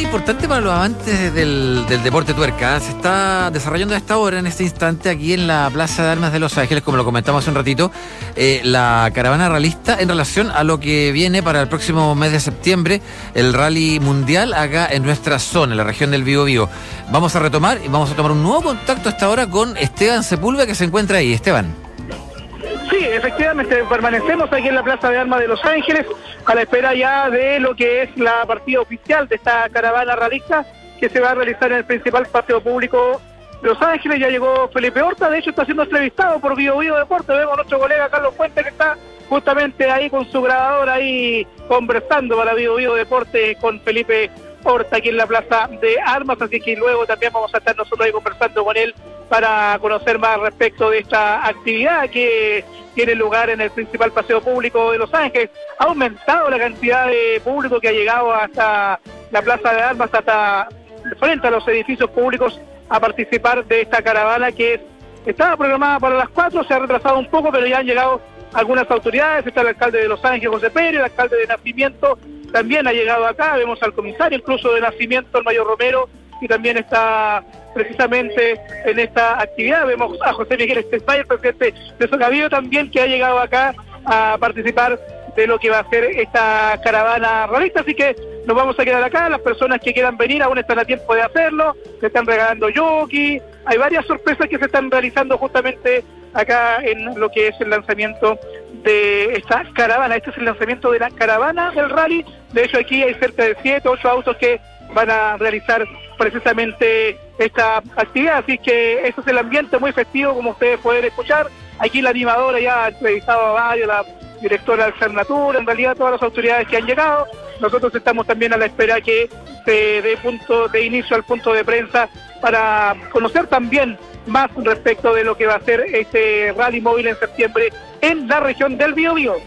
importante para los amantes del deporte tuerca. Se está desarrollando a esta hora, en este instante, aquí en la Plaza de Armas de Los Ángeles, como lo comentamos hace un ratito, la caravana ralista en relación a lo que viene para el próximo mes de septiembre, el rally mundial acá en nuestra zona, en la región del Biobío. Vamos a retomar y vamos a tomar un nuevo contacto a esta hora con Esteban Sepúlveda, que se encuentra ahí. Esteban. Sí, efectivamente, permanecemos aquí en la Plaza de Armas de Los Ángeles a la espera ya de lo que es la partida oficial de esta caravana ralista que se va a realizar en el principal paseo público de Los Ángeles. Ya llegó Felipe Horta, de hecho está siendo entrevistado por Biobío Deporte. Vemos a nuestro colega Carlos Fuentes, que está justamente ahí con su grabador ahí conversando para Biobío Deporte con Felipe Horta aquí en la Plaza de Armas, así que luego también vamos a estar nosotros ahí conversando con él para conocer más respecto de esta actividad que tiene lugar en el principal paseo público de Los Ángeles. Ha aumentado la cantidad de público que ha llegado hasta la Plaza de Armas, hasta frente a los edificios públicos, a participar de esta caravana que estaba programada para las 4, se ha retrasado un poco, pero ya han llegado algunas autoridades. Está el alcalde de Los Ángeles, José Pérez, el alcalde de Nacimiento también ha llegado acá, vemos al comisario incluso de Nacimiento, el mayor Romero, y también está precisamente en esta actividad. Vemos a José Miguel Stensmeier, presidente de Socavío, también, que ha llegado acá a participar de lo que va a ser esta caravana ralista, así que nos vamos a quedar acá. Las personas que quieran venir aún están a tiempo de hacerlo, se están regalando jockey, hay varias sorpresas que se están realizando justamente acá en lo que es el lanzamiento de esta caravana. Este es el lanzamiento de la caravana del rally. De hecho, aquí hay cerca de 7, 8 autos que van a realizar precisamente esta actividad, así que ese es el ambiente muy festivo, como ustedes pueden escuchar. Aquí la animadora ya ha entrevistado a varios, la directora de Alternatura, en realidad todas las autoridades que han llegado. Nosotros estamos también a la espera que se dé punto de inicio al punto de prensa para conocer también más respecto de lo que va a ser este rally móvil en septiembre en la región del Biobío.